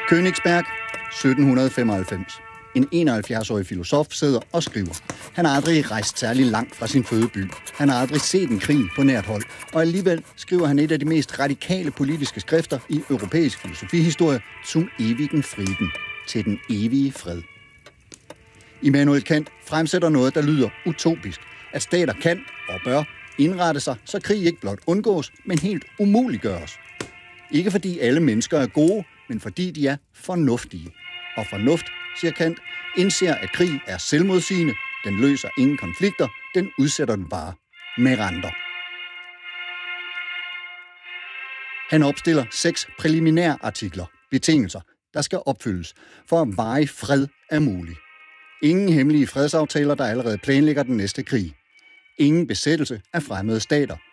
Königsberg, 1795. En 71-årig filosof sidder og skriver. Han har aldrig rejst særlig langt fra sin fødeby. Han har aldrig set en krig på nært hold. Og alligevel skriver han et af de mest radikale politiske skrifter i europæisk filosofihistorie, Zum ewigen Frieden, til den evige fred. Immanuel Kant fremsætter noget, der lyder utopisk. At stater kan og bør indrette sig, så krig ikke blot undgås, men helt umuliggøres. Ikke fordi alle mennesker er gode, men fordi de er fornuftige. Og fornuft, siger Kant, indser, at krig er selvmodsigende, den løser ingen konflikter, den udsætter den bare med renter. Han opstiller 6 præliminære artikler, betingelser, der skal opfyldes, for at varig fred er mulig. Ingen hemmelige fredsaftaler, der allerede planlægger den næste krig. Ingen besættelse af fremmede stater.